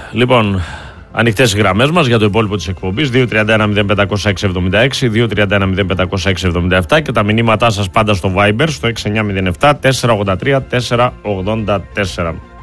Λοιπόν, ανοιχτές οι γραμμές μας για το υπόλοιπο της εκπομπής. 231-0566, 231-0567 και τα μηνύματά σας πάντα στο Viber στο 6907 483 484.